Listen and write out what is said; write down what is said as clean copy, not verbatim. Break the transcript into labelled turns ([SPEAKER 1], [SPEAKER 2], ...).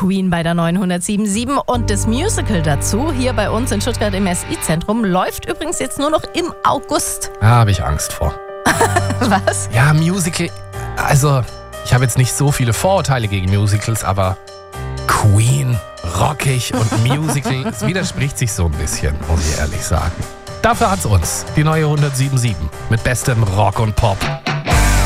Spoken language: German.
[SPEAKER 1] Queen bei der 907.7 und das Musical dazu hier bei uns in Stuttgart im SI-Zentrum läuft übrigens jetzt nur noch im August.
[SPEAKER 2] Da habe ich Angst vor.
[SPEAKER 1] Was?
[SPEAKER 2] Ja, Musical, also ich habe jetzt nicht so viele Vorurteile gegen Musicals, aber Queen, rockig und Musical, es widerspricht sich so ein bisschen, muss ich ehrlich sagen. Dafür hat's uns, die neue 107.7 mit bestem Rock und Pop.